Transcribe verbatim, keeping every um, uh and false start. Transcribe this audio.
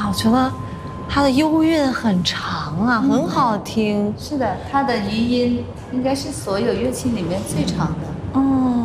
哇，我觉得它的幽韵很长啊，嗯、很好听。 是的，它的余音应该是所有乐器里面最长的。 嗯。